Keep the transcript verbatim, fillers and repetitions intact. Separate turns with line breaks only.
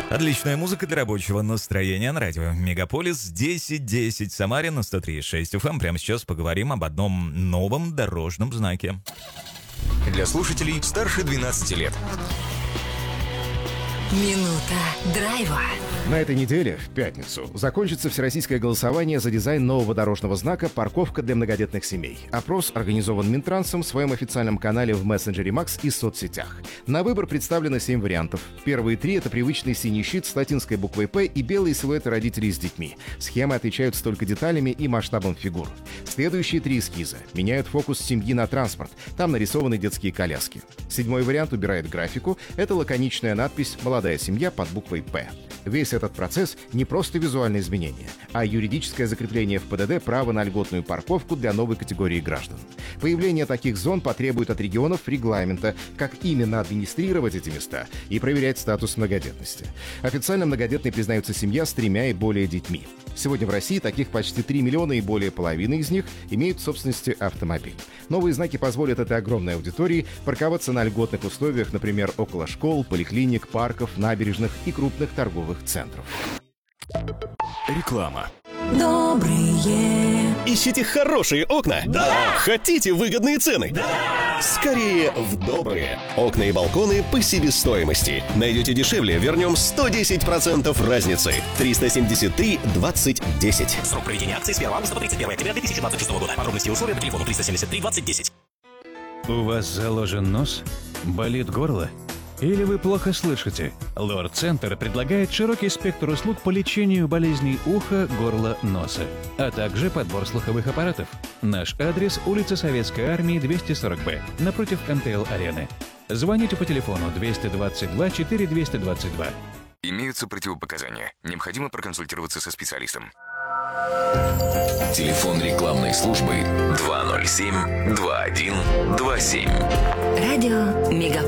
Отличная музыка для рабочего настроения на радио Мегаполис десять десять Самаре на сто три и шесть эф эм. Прямо сейчас поговорим об одном новом дорожном знаке.
Для слушателей старше двенадцати лет.
Минута драйва.
На этой неделе, в пятницу, закончится всероссийское голосование за дизайн нового дорожного знака «Парковка для многодетных семей». Опрос организован Минтрансом в своем официальном канале в мессенджере Макс и соцсетях. На выбор представлено семь вариантов. Первые три — это привычный синий щит с латинской буквой «П» и белые силуэты родителей с детьми. Схемы отличаются только деталями и масштабом фигур. Следующие три эскиза меняют фокус семьи на транспорт. Там нарисованы детские коляски. Седьмой вариант убирает графику. Это лаконичная надпись «Молодая семья» под буквой «П». Весь этот процесс не просто визуальное изменение, а юридическое закрепление в ПДД права на льготную парковку для новой категории граждан. Появление таких зон потребует от регионов регламента, как именно администрировать эти места и проверять статус многодетности. Официально многодетной признаются семья с тремя и более детьми. Сегодня в России таких почти три миллиона, и более половины из них имеют в собственности автомобиль. Новые знаки позволят этой огромной аудитории парковаться на льготных условиях, например, около школ, поликлиник, парков, набережных и крупных торговых центров.
Реклама.
Добрые.
Ищите хорошие окна? Да! Хотите выгодные цены? Да! Скорее в добрые. Окна и балконы по себестоимости. Найдете дешевле, вернем сто десять процентов разницы. триста семьдесят три двадцать десять.
Срок проведения акции с первого августа по тридцать первое октября две тысячи двадцать шестого года. Подробности и условия по телефону триста семьдесят три двадцать десять.
У вас заложен нос? Болит горло? Или вы плохо слышите? Лор-центр предлагает широкий спектр услуг по лечению болезней уха, горла, носа, а также подбор слуховых аппаратов. Наш адрес – улица Советской Армии, двести сорок бэ, напротив эм тэ эл-арены. Звоните по телефону двести двадцать два четыре двести двадцать два.
Имеются противопоказания. Необходимо проконсультироваться со специалистом. Телефон рекламной службы два ноль семь два один два семь.
Радио Мегаполис.